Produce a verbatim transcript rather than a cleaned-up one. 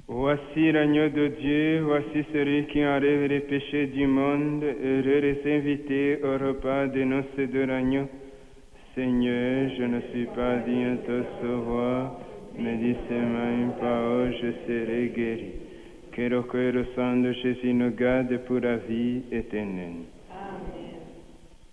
Voici l'agneau de Dieu, voici celui qui enlève les péchés du monde. Heureux les invités au repas des noces de l'agneau. Seigneur, je ne suis pas digne de te recevoir, mais dis seulement une parole, je serai guéri. Que le cœur et le sang de Jésus nous garde pour la vie éternelle.